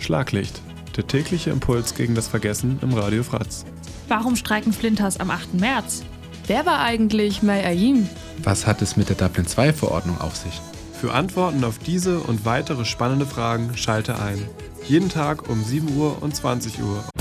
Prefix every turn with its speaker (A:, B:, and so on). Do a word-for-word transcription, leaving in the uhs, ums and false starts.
A: Schlaglicht, der tägliche Impuls gegen das Vergessen im Radio Fratz.
B: Warum streiken Flinters am achten März?
C: Wer war eigentlich May Ayim?
D: Was hat es mit der Dublin zwei Verordnung auf sich?
A: Für Antworten auf diese und weitere spannende Fragen schalte ein. Jeden Tag um sieben Uhr und zwanzig Uhr